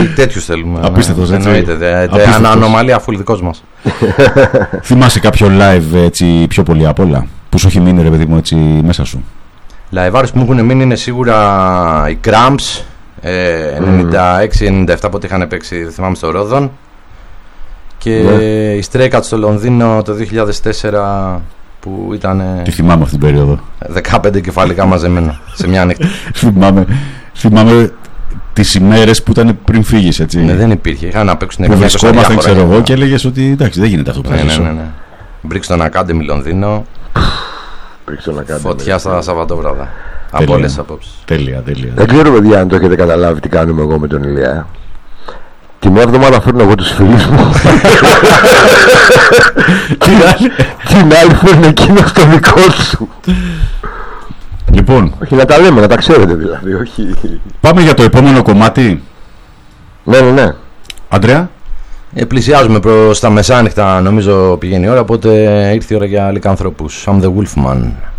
τέτοιους θέλουμε. Απίστευτος, έτσι. Εννοείται. Ανομαλία αφού δικός μας. Θυμάσαι κάποιο live έτσι πιο πολύ απ' όλα που σου έχει μείνει, ρε παιδί μου, έτσι μέσα σου? Λαϊβάρες που μου έχουν μείνει είναι σίγουρα οι Cramps 96-97 πότε είχαν παίξει, θυμάμαι, στο Ρόδον, και οι Stray Cats στο Λονδίνο το 2004 που ήταν. Τι θυμάμαι αυτή την περίοδο. 15 κεφαλικά μαζεμένα σε μια νύχτα. Θυμάμαι τις ημέρες που ήταν πριν φύγεις, έτσι. Ναι, δεν υπήρχε. Είχαν να παίξουν που βρισκόμασταν, ξέρω εγώ, και έλεγες ότι εντάξει, δεν γίνεται αυτό που θα ζήσω. Ναι. Brixton Academy Λονδίνο. Φωτιά στα Σαββατόβραδα. Από όλες τις απόψεις. Τέλεια. Δεν ξέρω, παιδιά, αν το έχετε καταλάβει τι κάνουμε εγώ με τον Ηλία. Τη μια εβδομάδα φέρνω εγώ τους φίλους μου. Την άλλη φέρνω εκείνο στο δικό σου. Λοιπόν, όχι, να τα λέμε, να τα ξέρετε δηλαδή. Όχι. Πάμε για το επόμενο κομμάτι. Ναι. Αντρέα. Πλησιάζουμε προς τα μεσάνυχτα, νομίζω πηγαίνει η ώρα, οπότε ήρθε η ώρα για λικανθρώπους. I'm the Wolfman.